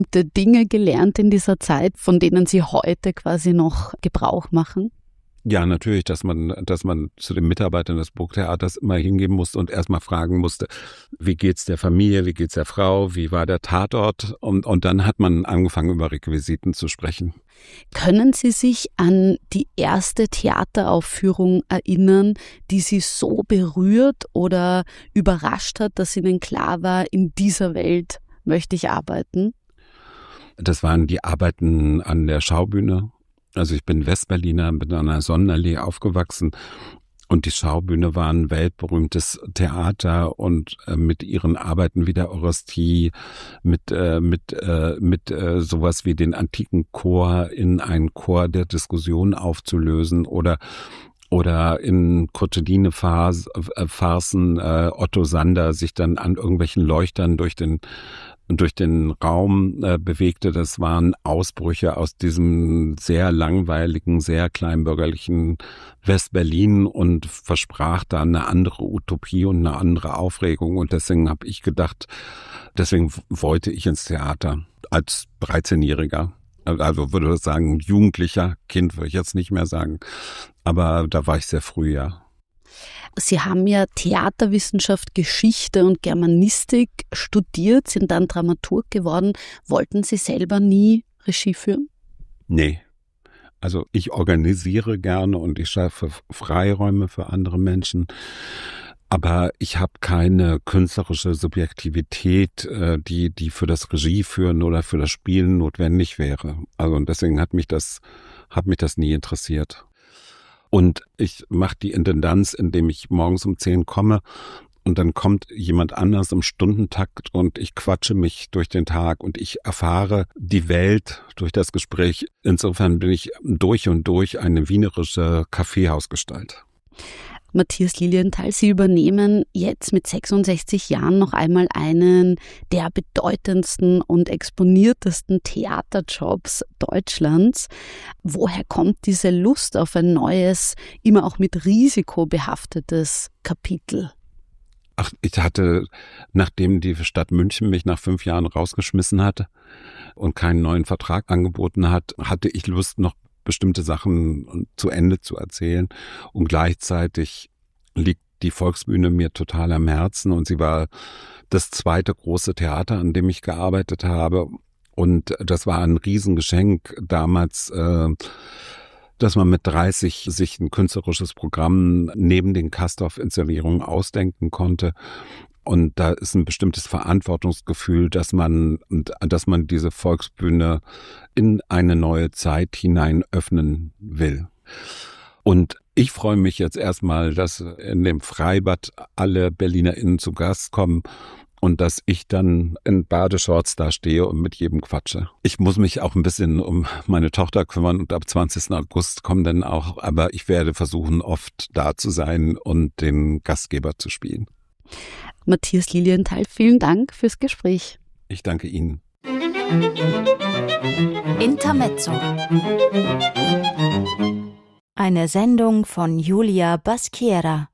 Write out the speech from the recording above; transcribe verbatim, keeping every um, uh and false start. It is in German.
bestimmte Dinge gelernt in dieser Zeit, von denen Sie heute quasi noch Gebrauch machen? Ja, natürlich, dass man, dass man zu den Mitarbeitern des Burgtheaters immer hingehen musste und erstmal fragen musste, wie geht's der Familie, wie geht's der Frau, wie war der Tatort? Und, und dann hat man angefangen, über Requisiten zu sprechen. Können Sie sich an die erste Theateraufführung erinnern, die Sie so berührt oder überrascht hat, dass Ihnen klar war, in dieser Welt möchte ich arbeiten? Das waren die Arbeiten an der Schaubühne. Also ich bin Westberliner, bin an einer Sonnenallee aufgewachsen und die Schaubühne war ein weltberühmtes Theater und äh, mit ihren Arbeiten wie der Orostie, mit äh, mit äh, mit äh, sowas wie den antiken Chor in einen Chor der Diskussion aufzulösen oder oder in Coteline-Farcen äh, Otto Sander sich dann an irgendwelchen Leuchtern durch den durch den Raum äh, bewegte. Das waren Ausbrüche aus diesem sehr langweiligen, sehr kleinbürgerlichen Westberlin und versprach da eine andere Utopie und eine andere Aufregung. Und deswegen habe ich gedacht, deswegen wollte ich ins Theater als dreizehnjähriger. Also würde ich sagen, Jugendlicher, Kind würde ich jetzt nicht mehr sagen. Aber da war ich sehr früh, ja. Sie haben ja Theaterwissenschaft, Geschichte und Germanistik studiert, sind dann Dramaturg geworden. Wollten Sie selber nie Regie führen? Nee. Also ich organisiere gerne und ich schaffe Freiräume für andere Menschen. Aber ich habe keine künstlerische Subjektivität, die, die für das Regieführen oder für das Spielen notwendig wäre. Also und deswegen hat mich das, hat mich das nie interessiert. Und ich mache die Intendanz, indem ich morgens um zehn komme und dann kommt jemand anders im Stundentakt und ich quatsche mich durch den Tag und ich erfahre die Welt durch das Gespräch. Insofern bin ich durch und durch eine wienerische Kaffeehausgestalt. Matthias Lilienthal, Sie übernehmen jetzt mit sechsundsechzig Jahren noch einmal einen der bedeutendsten und exponiertesten Theaterjobs Deutschlands. Woher kommt diese Lust auf ein neues, immer auch mit Risiko behaftetes Kapitel? Ach, ich hatte, nachdem die Stadt München mich nach fünf Jahren rausgeschmissen hat und keinen neuen Vertrag angeboten hat, hatte ich Lust, noch bestimmte Sachen zu Ende zu erzählen. Und gleichzeitig liegt die Volksbühne mir total am Herzen und sie war das zweite große Theater, an dem ich gearbeitet habe. Und das war ein Riesengeschenk damals, äh, dass man mit dreißig sich ein künstlerisches Programm neben den Castorf-Inszenierungen ausdenken konnte. Und da ist ein bestimmtes Verantwortungsgefühl, dass man, dass man diese Volksbühne in eine neue Zeit hinein öffnen will. Und ich freue mich jetzt erstmal, dass in dem Freibad alle BerlinerInnen zu Gast kommen und dass ich dann in Badeshorts da stehe und mit jedem quatsche. Ich muss mich auch ein bisschen um meine Tochter kümmern und ab zwanzigsten August kommen dann auch, aber ich werde versuchen, oft da zu sein und den Gastgeber zu spielen. Matthias Lilienthal, vielen Dank fürs Gespräch. Ich danke Ihnen. Intermezzo. Eine Sendung von Julia Baschiera.